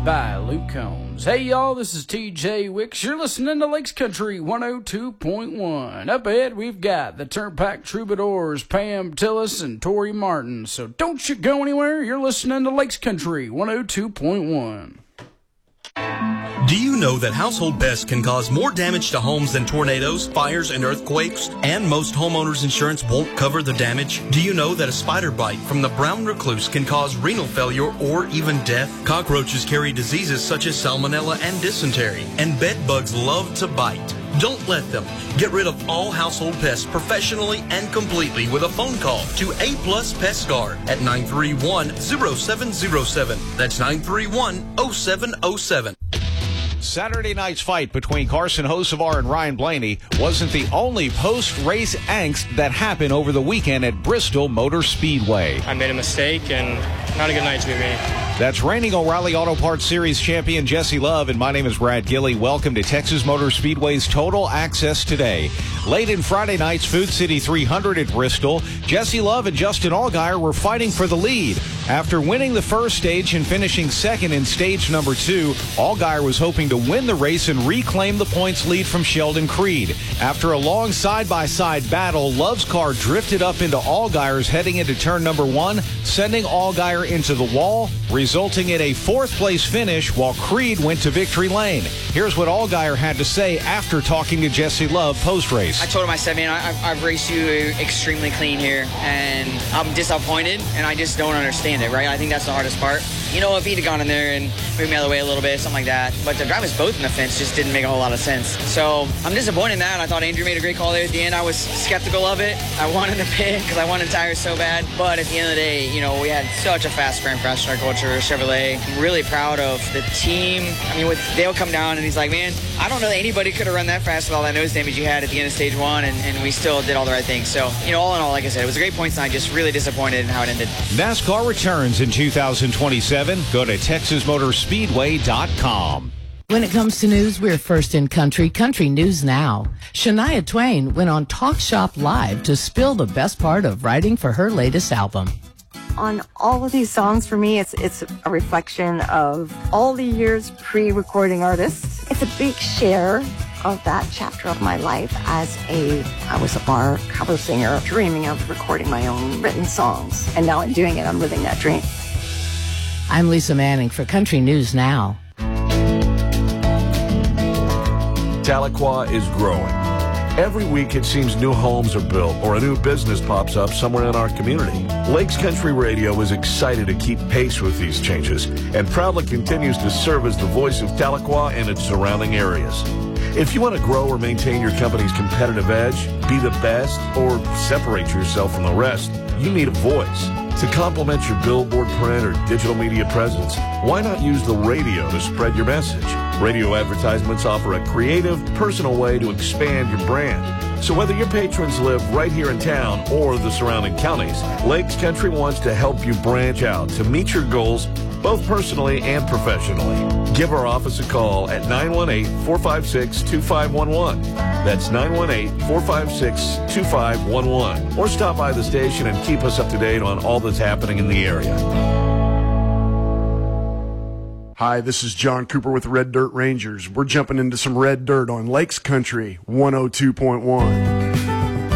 by Luke Combs. Hey y'all, this is TJ Wicks. You're listening to Lakes Country 102.1. Up ahead, we've got the Turnpike Troubadours, Pam Tillis and Tori Martin. So don't you go anywhere. You're listening to Lakes Country 102.1. Do you know that household pests can cause more damage to homes than tornadoes, fires, and earthquakes? And most homeowners' insurance won't cover the damage? Do you know that a spider bite from the brown recluse can cause renal failure or even death? Cockroaches carry diseases such as salmonella and dysentery, and bed bugs love to bite. Don't let them. Get rid of all household pests professionally and completely with a phone call to A Plus Pest Guard at 931-0707. That's 931-0707. Saturday night's fight between Carson Hocevar and Ryan Blaney wasn't the only post-race angst that happened over the weekend at Bristol Motor Speedway. I made a mistake, and not a good night to be me. That's reigning O'Reilly Auto Parts Series champion Jesse Love, and my name is Brad Gilley. Welcome to Texas Motor Speedway's Total Access Today. Late in Friday night's Food City 300 at Bristol, Jesse Love and Justin Allgaier were fighting for the lead. After winning the first stage and finishing second in stage number 2, Allgaier was hoping to win the race and reclaim the points lead from Sheldon Creed. After a long side-by-side battle, Love's car drifted up into Allgaier's heading into turn number 1, sending Allgaier into the wall, resulting in a fourth-place finish while Creed went to victory lane. Here's what Allgaier had to say after talking to Jesse Love post-race. I told him, I said, man, I've raced you extremely clean here, and I'm disappointed, and I just don't understand it, right? I think that's the hardest part. You know, if he'd have gone in there and moved me out of the way a little bit, something like that. But to drive us both in the fence just didn't make a whole lot of sense. So I'm disappointed in that. I thought Andrew made a great call there at the end. I was skeptical of it. I wanted to pit because I wanted tires so bad. But at the end of the day, you know, we had such a fast sprint for Aston Culture, Chevrolet. I'm really proud of the team. I mean, with Dale come down and he's like, man, I don't know that anybody could have run that fast with all that nose damage you had at the end of stage 1, and we still did all the right things. So, you know, all in all, like I said, it was a great points night. Just really disappointed in how it ended. NASCAR returns in 2027. Go to TexasMotorspeedway.com. When it comes to news, we're first in country news now. Shania Twain went on Talk Shop Live to spill the best part of writing for her latest album. On all of these songs, for me, it's a reflection of all the years pre-recording artists. It's a big share of that chapter of my life as I was a bar cover singer, dreaming of recording my own written songs. And now I'm doing it. I'm living that dream. I'm Lisa Manning for Country News Now. Tahlequah is growing. Every week it seems new homes are built or a new business pops up somewhere in our community. Lakes Country Radio is excited to keep pace with these changes and proudly continues to serve as the voice of Tahlequah and its surrounding areas. If you want to grow or maintain your company's competitive edge, be the best, or separate yourself from the rest, you need a voice. To complement your billboard, print, or digital media presence, why not use the radio to spread your message? Radio advertisements offer a creative, personal way to expand your brand. So whether your patrons live right here in town or the surrounding counties, Lakes Country wants to help you branch out to meet your goals both personally and professionally. Give our office a call at 918-456-2511. That's 918-456-2511. Or stop by the station and keep us up to date on all that's happening in the area. Hi, this is John Cooper with Red Dirt Rangers. We're jumping into some red dirt on Lakes Country 102.1.